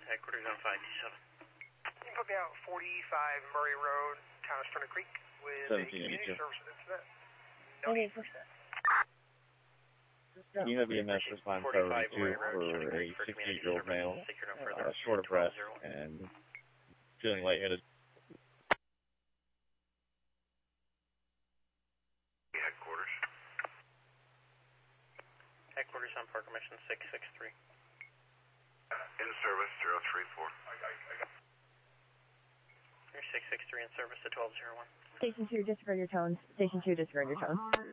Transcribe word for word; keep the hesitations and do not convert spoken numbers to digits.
Headquarters on five two seven. You can put me out forty-five Murray Road, town of Stoney Creek, with a community service incident. No need for that. You have E M S respond priority two for a sixty-eight-year-old male, uh, short of breath and feeling lightheaded. Headquarters. Headquarters on Parker Mission six six three. In service, zero three four. You're six six three in service to twelve zero one. Station two, disregard your tones. Station two, disregard your tones.